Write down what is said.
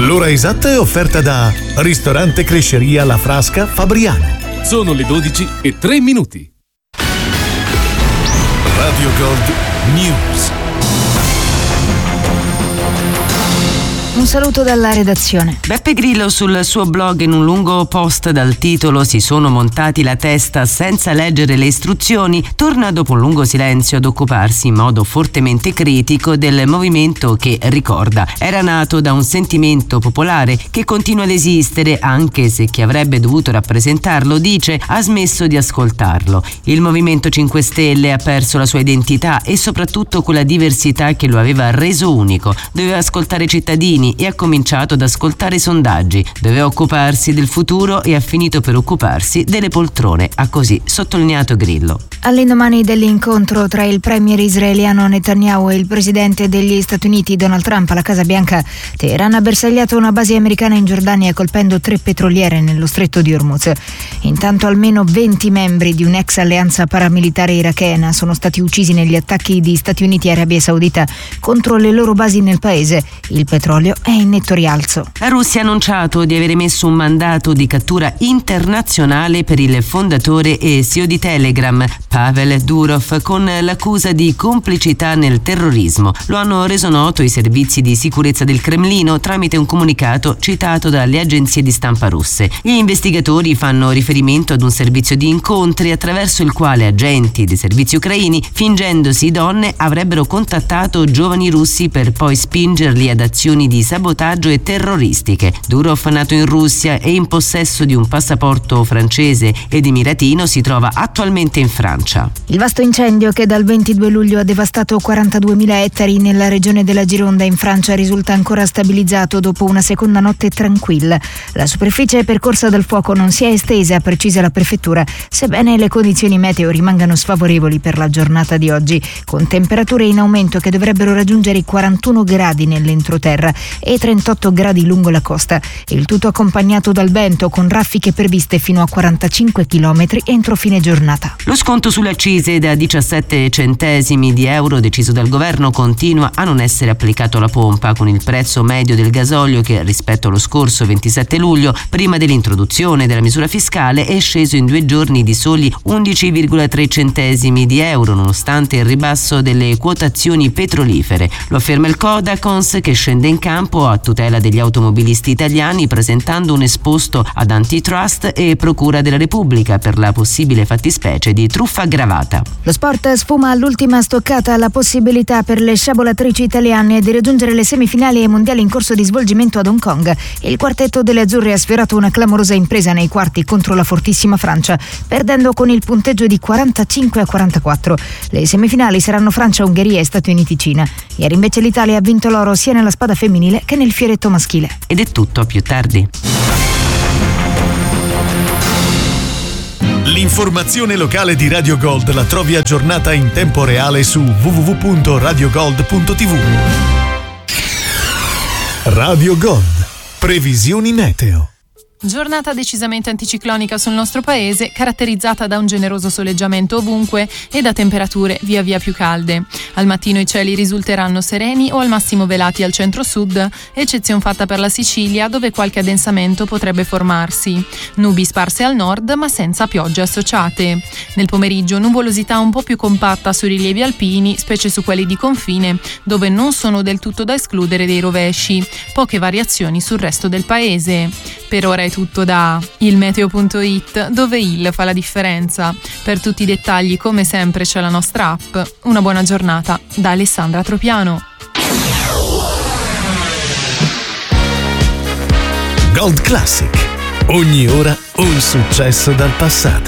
L'ora esatta è offerta da Ristorante Cresceria La Frasca Fabriano. Sono le 12:03. Radio Gold News. Un saluto dalla redazione. Beppe Grillo sul suo blog in un lungo post dal titolo "Si sono montati la testa senza leggere le istruzioni" torna dopo un lungo silenzio ad occuparsi in modo fortemente critico del movimento che, ricorda, era nato da un sentimento popolare che continua ad esistere anche se chi avrebbe dovuto rappresentarlo, dice, ha smesso di ascoltarlo. Il Movimento 5 Stelle ha perso la sua identità e soprattutto quella diversità che lo aveva reso unico. Doveva ascoltare i cittadini e ha cominciato ad ascoltare i sondaggi, doveva occuparsi del futuro e ha finito per occuparsi delle poltrone, ha così sottolineato Grillo. All'indomani dell'incontro tra il premier israeliano Netanyahu e il presidente degli Stati Uniti Donald Trump alla Casa Bianca, Teheran ha bersagliato una base americana in Giordania colpendo 3 petroliere nello stretto di Hormuz. Intanto almeno 20 membri di un'ex alleanza paramilitare irachena sono stati uccisi negli attacchi di Stati Uniti e Arabia Saudita contro le loro basi nel paese. Il petrolio è in netto rialzo. La Russia ha annunciato di aver emesso un mandato di cattura internazionale per il fondatore e CEO di Telegram, Pavel Durov, con l'accusa di complicità nel terrorismo. Lo hanno reso noto i servizi di sicurezza del Cremlino tramite un comunicato citato dalle agenzie di stampa russe. Gli investigatori fanno riferimento ad un servizio di incontri attraverso il quale agenti dei servizi ucraini, fingendosi donne, avrebbero contattato giovani russi per poi spingerli ad azioni di sabotaggio e terroristiche. Durov, nato in Russia e in possesso di un passaporto francese ed emiratino, si trova attualmente in Francia. Il vasto incendio che dal 22 luglio ha devastato 42.000 ettari nella regione della Gironda in Francia risulta ancora stabilizzato dopo una seconda notte tranquilla. La superficie percorsa dal fuoco non si è estesa, precisa la prefettura, sebbene le condizioni meteo rimangano sfavorevoli per la giornata di oggi, con temperature in aumento che dovrebbero raggiungere i 41 gradi nell'entroterra e 38 gradi lungo la costa. Il tutto accompagnato dal vento, con raffiche previste fino a 45 km entro fine giornata. Lo sconto sulle accise da 17 centesimi di euro deciso dal governo continua a non essere applicato alla pompa, con il prezzo medio del gasolio che, rispetto allo scorso 27 luglio, prima dell'introduzione della misura fiscale, è sceso in 2 giorni di soli 11,3 centesimi di euro, nonostante il ribasso delle quotazioni petrolifere. Lo afferma il Codacons, che scende in campo a tutela degli automobilisti italiani presentando un esposto ad Antitrust e Procura della Repubblica per la possibile fattispecie di truffa aggravata. Lo sport sfuma all'ultima stoccata la possibilità per le sciabolatrici italiane di raggiungere le semifinali ai mondiali in corso di svolgimento ad Hong Kong. Il quartetto delle azzurre ha sfiorato una clamorosa impresa nei quarti contro la fortissima Francia, perdendo con il punteggio di 45-44. Le semifinali saranno Francia, Ungheria e Stati Uniti-Cina. Ieri invece l'Italia ha vinto l'oro sia nella spada femminile che nel fioretto maschile. Ed è tutto, a più tardi. L'informazione locale di Radio Gold la trovi aggiornata in tempo reale su www.radiogold.tv. Radio Gold. Previsioni meteo. Giornata decisamente anticiclonica sul nostro paese, caratterizzata da un generoso soleggiamento ovunque e da temperature via via più calde. Al mattino i cieli risulteranno sereni o al massimo velati al centro-sud, eccezion fatta per la Sicilia, dove qualche addensamento potrebbe formarsi. Nubi sparse al nord ma senza piogge associate. Nel pomeriggio nuvolosità un po' più compatta sui rilievi alpini, specie su quelli di confine, dove non sono del tutto da escludere dei rovesci. Poche variazioni sul resto del paese. Per ora è tutto da ilmeteo.it, dove il fa la differenza. Per tutti i dettagli, come sempre, c'è la nostra app. Una buona giornata da Alessandra Tropiano. Gold Classic. Ogni ora un successo dal passato.